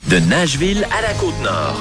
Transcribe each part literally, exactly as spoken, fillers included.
De Nashville à la Côte-Nord.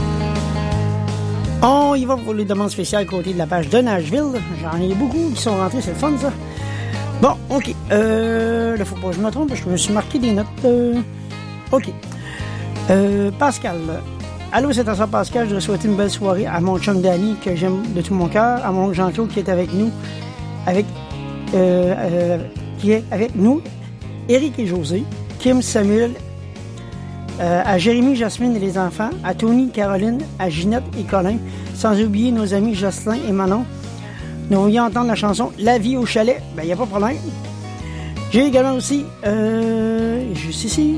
On y va pour les demandes spéciales côté de la page de Nashville. J'en ai beaucoup qui sont rentrés, c'est le fun, ça. Bon, OK. Euh, là, faut pas que je me trompe, je me suis marqué des notes. Euh, OK. Euh, Pascal. Allô, c'est à ça, Pascal. Je voudrais souhaiter une belle soirée à mon chum Danny, que j'aime de tout mon cœur, à mon oncle Jean-Claude qui est avec nous, avec, euh, euh, qui est avec nous, Éric et José, Kim, Samuel, euh, à Jérémy, Jasmine et les enfants, à Tony, Caroline, à Ginette et Colin, sans oublier nos amis Jocelyn et Manon. Nous voulions entendre la chanson « La vie au chalet ». Ben, il n'y a pas de problème. J'ai également aussi, euh, juste ici,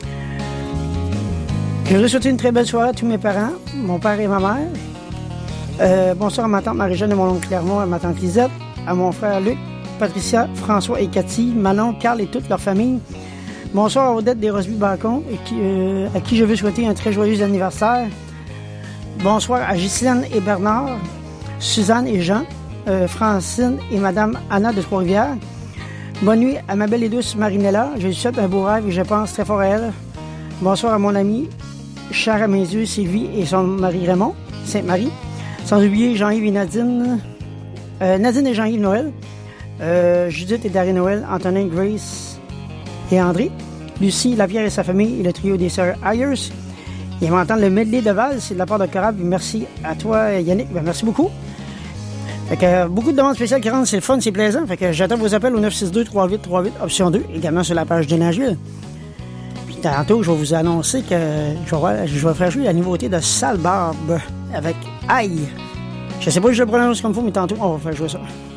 je voudrais souhaiter une très belle soirée à tous mes parents, mon père et ma mère. Euh, bonsoir à ma tante Marie-Jeanne et mon oncle Clermont, à ma tante Lisette, à mon frère Luc, Patricia, François et Cathy, Manon, Carl et toute leur famille. Bonsoir à Odette des Roseby-Bacon, et qui, euh, à qui je veux souhaiter un très joyeux anniversaire. Bonsoir à Ghislaine et Bernard, Suzanne et Jean, euh, Francine et Madame Anna de Trois-Rivières. Bonne nuit à ma belle et douce Marinella. Je lui souhaite un beau rêve et je pense très fort à elle. Bonsoir à mon ami, cher à mes yeux, Sylvie et son mari Raymond, Sainte-Marie. Sans oublier Jean-Yves et Nadine, euh, Nadine et Jean-Yves Noël, euh, Judith et Darry Noël, Antonin, Grace et André, Lucie, Lapierre et sa famille et le trio des sœurs Ayers. Et on va entendre le medley de Val, c'est de la part de Coral. Merci à toi, Yannick. Ben, merci beaucoup. Fait que, euh, beaucoup de demandes spéciales qui rentrent, c'est le fun, c'est plaisant. Fait que j'attends vos appels au neuf six deux trois huit trois huit, option deux, également sur la page de Nashville. Puis tantôt, je vais vous annoncer que je vais, je vais faire jouer la nouveauté de Sale Barbe avec Aïe. Je sais pas si je le prononce comme il faut, mais tantôt, on va faire jouer ça.